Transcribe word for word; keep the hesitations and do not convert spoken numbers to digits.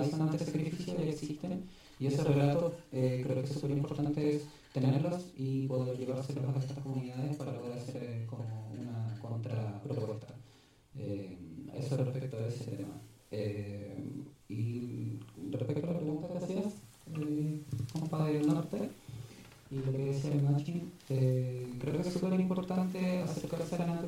tradicionales de sacrificio ya existen, y esos relatos eh, creo que es súper importante tenerlos y poder llevárselos a estas comunidades para poder hacer eh, como una contrapropuesta. Eh, eso respecto a ese tema. Eh, y respecto a la pregunta que hacías, eh, compa del norte, y lo que decía el matching, eh, creo que es súper importante acercarse a la